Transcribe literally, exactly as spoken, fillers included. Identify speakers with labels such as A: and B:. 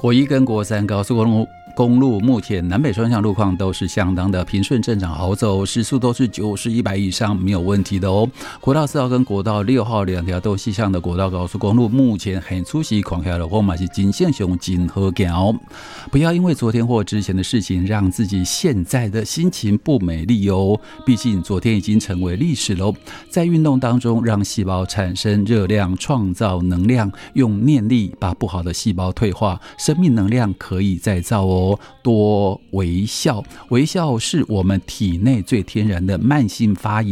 A: 国一跟国三高速公路公路目前南北双向路况都是相当的平顺正常好走，时速都是九十、一百以上没有问题的哦。国道四号跟国道六号两条都西向的国道高速公路目前很出息狂下的话嘛是真线熊真好走，不要因为昨天或之前的事情让自己现在的心情不美丽哦，毕竟昨天已经成为历史喽。在运动当中让细胞产生热量，创造能量，用念力把不好的细胞退化，生命能量可以再造哦。多微笑，微笑是我们体内最天然的慢性发炎